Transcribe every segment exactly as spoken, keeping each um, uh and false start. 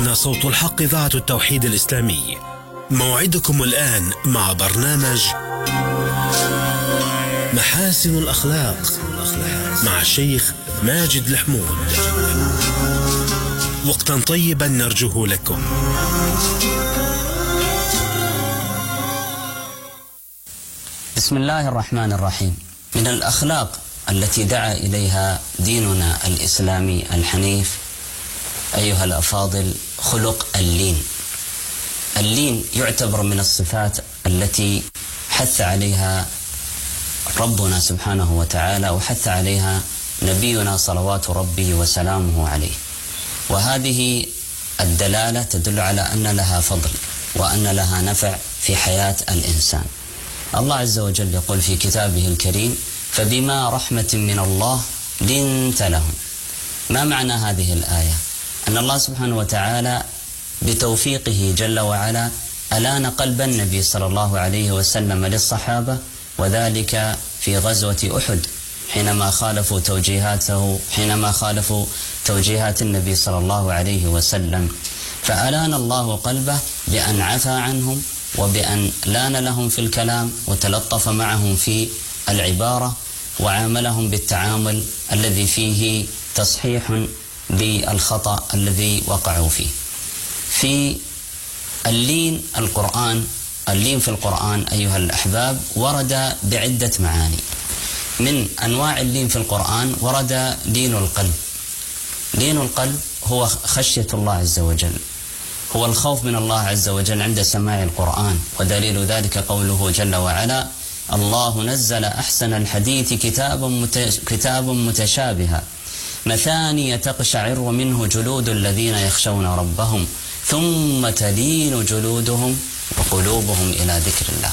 هنا صوت الحق إذاعة التوحيد الإسلامي. موعدكم الآن مع برنامج محاسن الأخلاق مع الشيخ ماجد الحمود. وقتا طيبا نرجوه لكم. بسم الله الرحمن الرحيم. من الأخلاق التي دعا إليها ديننا الإسلامي الحنيف أيها الأفاضل خلق اللين. اللين يعتبر من الصفات التي حث عليها ربنا سبحانه وتعالى وحث عليها نبينا صلوات ربي وسلامه عليه، وهذه الدلالة تدل على أن لها فضل وأن لها نفع في حياة الإنسان. الله عز وجل يقول في كتابه الكريم: فبما رحمة من الله لنت لهم. ما معنى هذه الآية؟ أن الله سبحانه وتعالى بتوفيقه جل وعلا ألان قلب النبي صلى الله عليه وسلم للصحابة، وذلك في غزوة أحد حينما خالفوا توجيهاته حينما خالفوا توجيهات النبي صلى الله عليه وسلم، فألان الله قلبه بأن عفى عنهم وبأن لان لهم في الكلام وتلطف معهم في العبارة وعاملهم بالتعامل الذي فيه تصحيح بالخطأ الذي وقعوا فيه. في اللين القرآن اللين في القرآن أيها الأحباب ورد بعدة معاني. من أنواع اللين في القرآن ورد لين القلب. لين القلب هو خشية الله عز وجل، هو الخوف من الله عز وجل عند سماع القرآن، ودليل ذلك قوله جل وعلا: الله نزل أحسن الحديث كتابا كتاب متشابها مثاني تقشعر منه جلود الذين يخشون ربهم ثم تلين جلودهم وقلوبهم إلى ذكر الله.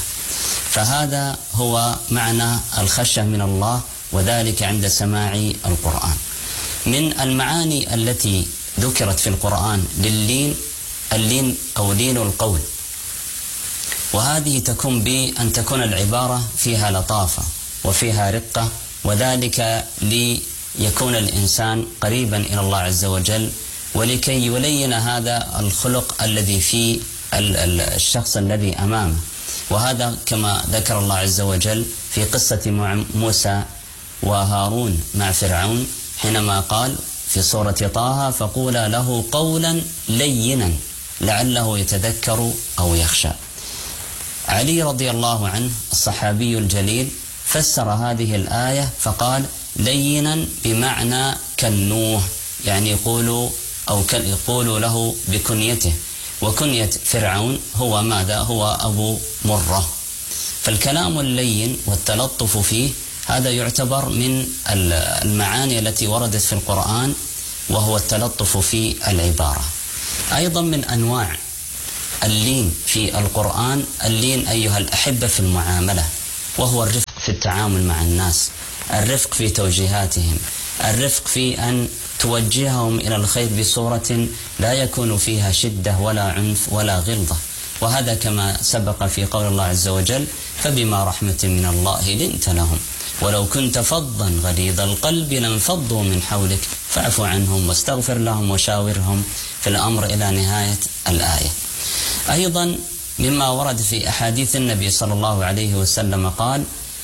فهذا هو معنى الخشية من الله، وذلك عند سماع القرآن. من المعاني التي ذكرت في القرآن للين اللين أو لين القول، وهذه تكون بأن تكون العبارة فيها لطافة وفيها رقة، وذلك ليكون الإنسان قريبا إلى الله عز وجل، ولكي يلين هذا الخلق الذي في الشخص الذي أمامه. وهذا كما ذكر الله عز وجل في قصة موسى وهارون مع فرعون حينما قال في سورة طه: فقولا له قولا لينا لعله يتذكر أو يخشى. علي رضي الله عنه الصحابي الجليل فسر هذه الآية فقال: لينا بمعنى كنوه، يعني يقولوا أو يقولوا له بكنيته، وكنية فرعون هو ماذا؟ هو أبو مرة. فالكلام اللين والتلطف فيه هذا يعتبر من المعاني التي وردت في القرآن، وهو التلطف في العبارة. أيضا من أنواع اللين في القرآن اللين أيها الأحبة في المعاملة، وهو الرفق في التعامل مع الناس، الرفق في توجيهاتهم، الرفق في أن توجههم إلى الخير بصورة لا يكون فيها شدة ولا عنف ولا غلظة. وهذا كما سبق في قول الله عز وجل: فبما رحمة من الله لنت لهم ولو كنت فظا غليظ القلب لانفضوا من حولك فاعف عنهم واستغفر لهم وشاورهم في الأمر إلى نهاية الآية. أيضا مما ورد في أحاديث النبي صلى الله عليه وسلم قال: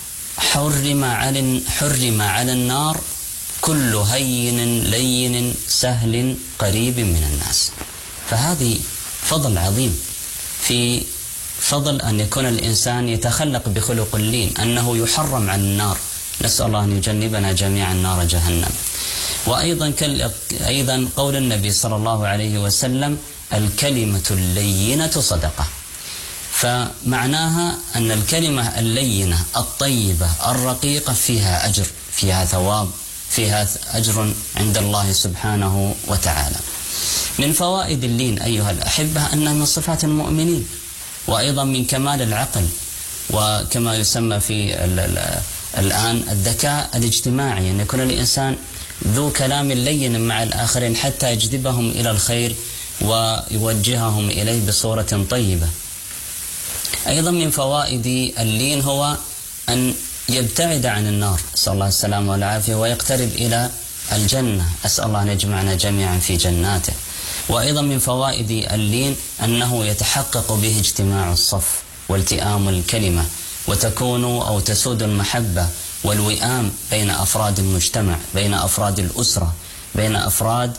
حرم على حرم على النار كل هين لين سهل قريب من الناس. فهذه فضل عظيم في فضل أن يكون الإنسان يتخلق بخلق اللين، أنه يحرم عن النار. نسأل الله أن يجنبنا جميعا نار جهنم. وأيضا أيضا قول النبي صلى الله عليه وسلم: الكلمة اللينة صدقة. فمعناها أن الكلمة اللينة الطيبة الرقيقة فيها أجر، فيها ثواب، فيها أجر عند الله سبحانه وتعالى. من فوائد اللين أيها الأحبة أنها من صفات المؤمنين، وأيضا من كمال العقل، وكما يسمى في الآن الذكاء الاجتماعي، أن يكون الإنسان ذو كلام لين مع الآخرين حتى يجذبهم إلى الخير ويوجههم إليه بصورة طيبة. أيضا من فوائد اللين هو أن يبتعد عن النار، أسأل الله السلامة والعافية، ويقترب إلى الجنة، أسأل الله أن يجمعنا جميعا في جناته. وأيضا من فوائد اللين أنه يتحقق به اجتماع الصف والتئام الكلمة، وتكون أو تسود المحبة والوئام بين أفراد المجتمع، بين أفراد الأسرة، بين أفراد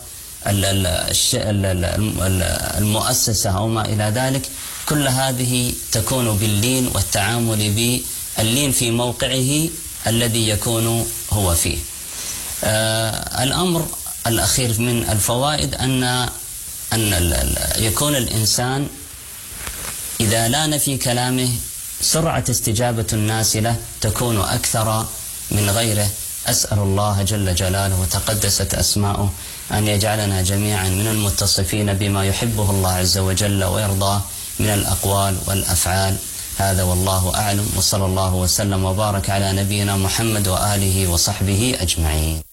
المؤسسة أو ما إلى ذلك. كل هذه تكون باللين والتعامل باللين في موقعه الذي يكون هو فيه. آه الأمر الأخير من الفوائد أن أن يكون الإنسان إذا لان في كلامه سرعة استجابة الناس له تكون أكثر من غيره. أسأل الله جل جلاله وتقدست أسماؤه أن يجعلنا جميعا من المتصفين بما يحبه الله عز وجل ويرضاه من الأقوال والأفعال. هذا والله أعلم، وصلى الله وسلم وبارك على نبينا محمد وآله وصحبه أجمعين.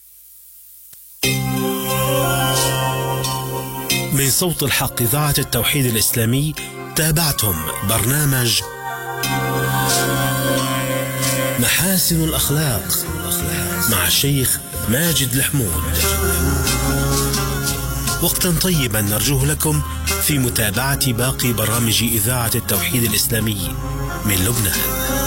من صوت الحق إذاعة التوحيد الإسلامي تابعتم برنامج محاسن الأخلاق مع الشيخ ماجد الحمود. وقتا طيبا نرجوه لكم في متابعة باقي برامج إذاعة التوحيد الإسلامي من لبنان.